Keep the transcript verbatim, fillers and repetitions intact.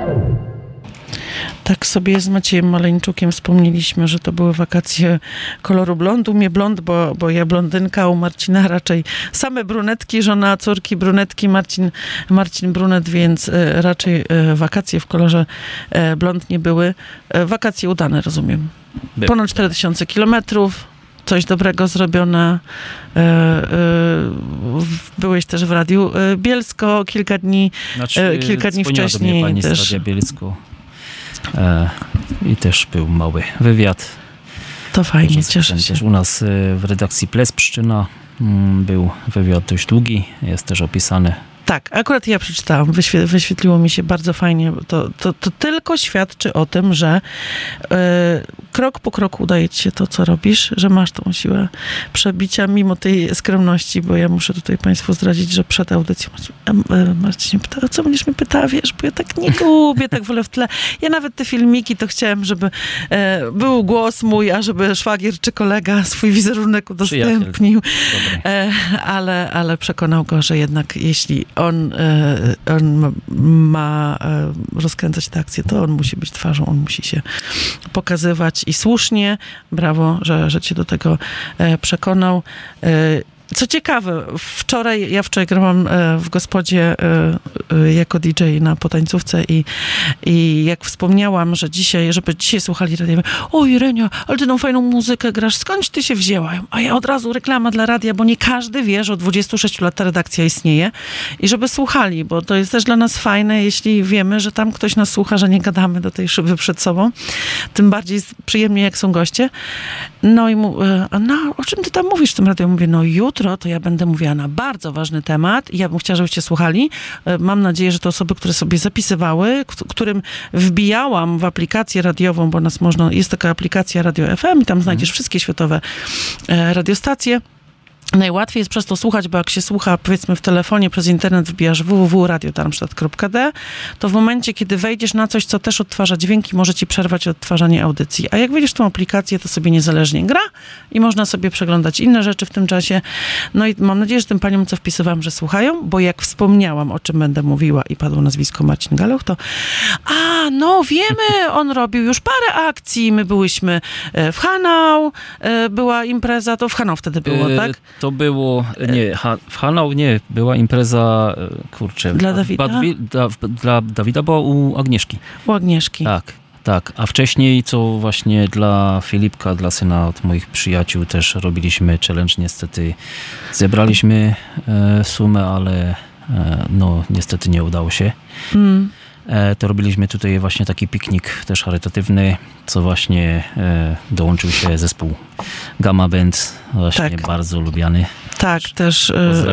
Tak sobie z Maciejem Maleńczukiem wspomnieliśmy, że to były wakacje koloru blondu. Mnie blond, bo, bo ja blondynka, u Marcina raczej same brunetki, żona córki brunetki, Marcin, Marcin brunet, więc e, raczej e, wakacje w kolorze e, blond nie były. E, wakacje udane, rozumiem. By. Ponad cztery tysiące kilometrów, coś dobrego zrobione. E, e, byłeś też w Radiu e, Bielsko kilka dni, Znaczy, e, kilka dni dzwoniła wcześniej. do mnie pani też. z Radia Bielsko. E, I też był mały wywiad. To fajnie, Też cieszę się. Też u nas w redakcji Ples Pszczyna był wywiad dość długi, jest też opisany. Tak, akurat ja przeczytałam, Wyświe- wyświetliło mi się bardzo fajnie. To, to, to tylko świadczy o tym, że e, krok po kroku udaje ci się to, co robisz, że masz tą siłę przebicia mimo tej skromności, bo ja muszę tutaj państwu zdradzić, że przed audycją Marcin pyta, o co będziesz mnie pytała, wiesz, bo ja tak nie lubię, tak wolę w tle. Ja nawet te filmiki to chciałem, żeby e, był głos mój, a żeby szwagier czy kolega swój wizerunek udostępnił. E, ale, ale przekonał go, że jednak jeśli on, on ma, ma rozkręcać tę akcję, to on musi być twarzą, on musi się pokazywać i słusznie, brawo, że, że cię do tego przekonał. Co ciekawe, wczoraj, ja wczoraj grałam w Gospodzie jako D J na potańcówce i, i jak wspomniałam, że dzisiaj, żeby dzisiaj słuchali radia, o Irenia, ale ty tą fajną muzykę grasz, skądś ty się wzięła? A ja od razu reklama dla radia, bo nie każdy wie, że od dwudziestu sześciu lat ta redakcja istnieje i żeby słuchali, bo to jest też dla nas fajne, jeśli wiemy, że tam ktoś nas słucha, że nie gadamy do tej szyby przed sobą. Tym bardziej jest przyjemnie, jak są goście. No i mu, no, o czym ty tam mówisz w tym radiu? Mówię, no jutro to ja będę mówiła na bardzo ważny temat i ja bym chciała, żebyście słuchali. Mam nadzieję, że to osoby, które sobie zapisywały, którym wbijałam w aplikację radiową, bo nas można, jest taka aplikacja Radio F M i tam znajdziesz wszystkie światowe radiostacje. Najłatwiej jest przez to słuchać, bo jak się słucha, powiedzmy w telefonie, przez internet wbijasz w w w kropka radio darmstadt kropka d, to w momencie, kiedy wejdziesz na coś, co też odtwarza dźwięki, może ci przerwać odtwarzanie audycji. A jak wejdziesz w tą aplikację, to sobie niezależnie gra i można sobie przeglądać inne rzeczy w tym czasie. No i mam nadzieję, że tym paniom, co wpisywałam, że słuchają, bo jak wspomniałam, o czym będę mówiła i padło nazwisko Marcin Galuch, to a, no wiemy, on robił już parę akcji, my byłyśmy w Hanau, była impreza, to w Hanau wtedy było, Yy, tak? To było, nie, ha, w Hanau nie, była impreza, kurczę. Dla Dawida? Badwi, dla, dla Dawida była u Agnieszki. U Agnieszki. Tak, tak. A wcześniej, co właśnie dla Filipka, dla syna od moich przyjaciół też robiliśmy challenge. Niestety zebraliśmy e, sumę, ale e, no niestety nie udało się. Mm. E, to robiliśmy tutaj właśnie taki piknik też charytatywny, co właśnie e, dołączył się zespół Gamma Band, właśnie tak. bardzo lubiany. Tak, też